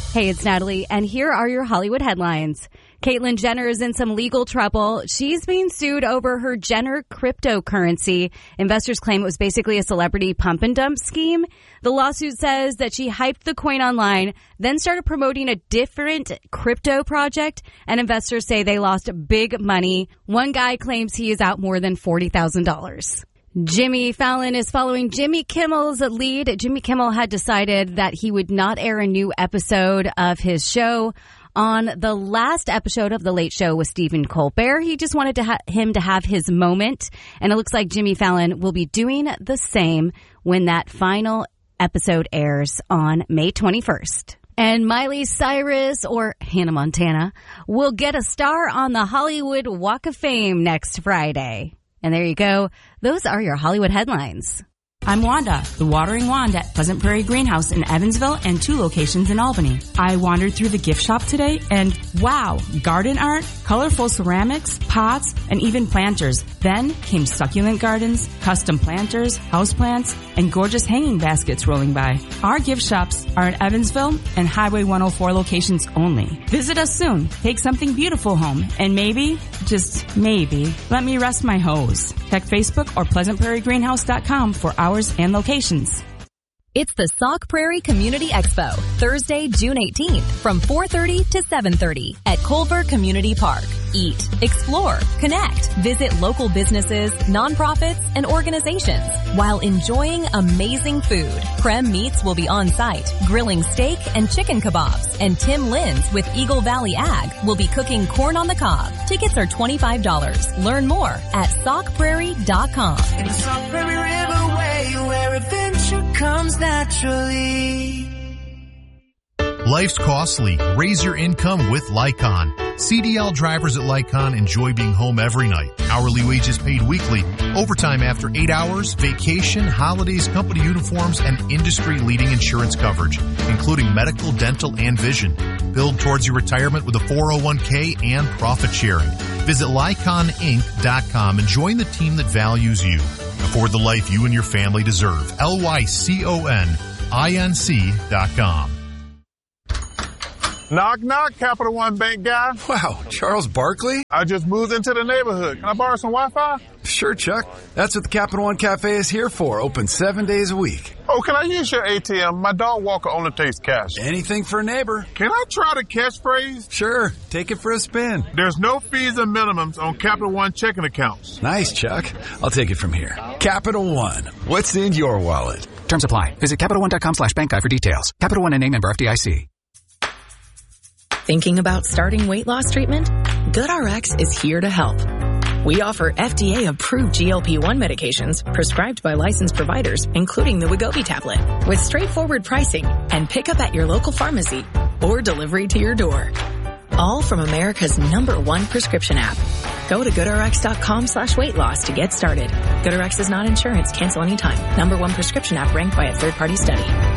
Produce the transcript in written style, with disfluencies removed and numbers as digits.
Hey, it's Natalie, and here are your Hollywood headlines. Caitlyn Jenner is in some legal trouble. She's being sued over her Jenner cryptocurrency. Investors claim it was basically a celebrity pump and dump scheme. The lawsuit says that she hyped the coin online, then started promoting a different crypto project, and investors say they lost big money. One guy claims he is out more than $40,000. Jimmy Fallon is following Jimmy Kimmel's lead. Jimmy Kimmel had decided that he would not air a new episode of his show. On the last episode of The Late Show with Stephen Colbert, he just wanted him to have his moment, and it looks like Jimmy Fallon will be doing the same when that final episode airs on May 21st. And Miley Cyrus, or Hannah Montana, will get a star on the Hollywood Walk of Fame next Friday. And there you go. Those are your Hollywood headlines. I'm Wanda, the Watering Wand at Pleasant Prairie Greenhouse in Evansville and 2 locations in Albany. I wandered through the gift shop today and wow, garden art, colorful ceramics, pots, and even planters. Then came succulent gardens, custom planters, houseplants, and gorgeous hanging baskets rolling by. Our gift shops are in Evansville and Highway 104 locations only. Visit us soon. Take something beautiful home and maybe, just maybe, let me rest my hose. Check Facebook or PleasantPrairieGreenhouse.com for hours and locations. It's the Sauk Prairie Community Expo, Thursday, June 18th from 4:30 to 7:30 at Culver Community Park. Eat, explore, connect, visit local businesses, nonprofits, and organizations while enjoying amazing food. Prem Meats will be on site, grilling steak and chicken kebabs, and Tim Lynn's with Eagle Valley Ag will be cooking corn on the cob. Tickets are $25. Learn more at saukprairie.com. In the Sauk Prairie Riverway, where adventure comes naturally. Life's costly. Raise your income with Lycon. CDL drivers at Lycon enjoy being home every night. Hourly wages paid weekly, overtime after 8 hours, vacation, holidays, company uniforms, and industry-leading insurance coverage, including medical, dental, and vision. Build towards your retirement with a 401k and profit sharing. Visit LyconInc.com and join the team that values you. Afford the life you and your family deserve. LYCONINC.com. Knock, knock, Capital One Bank guy. Wow, Charles Barkley? I just moved into the neighborhood. Can I borrow some Wi-Fi? Sure, Chuck. That's what the Capital One Cafe is here for. Open 7 days a week. Oh, can I use your ATM? My dog walker only takes cash. Anything for a neighbor. Can I try the catchphrase? Sure. Take it for a spin. There's no fees and minimums on Capital One checking accounts. Nice, Chuck. I'll take it from here. Capital One. What's in your wallet? Terms apply. Visit CapitalOne.com/bankguide for details. Capital One and a member FDIC. Thinking about starting weight loss treatment? GoodRx is here to help. We offer FDA-approved GLP-1 medications prescribed by licensed providers, including the Wegovy tablet, with straightforward pricing and pickup at your local pharmacy or delivery to your door. All from America's #1 prescription app. Go to GoodRx.com/weight loss to get started. GoodRx is not insurance. Cancel anytime. #1 prescription app ranked by a third-party study.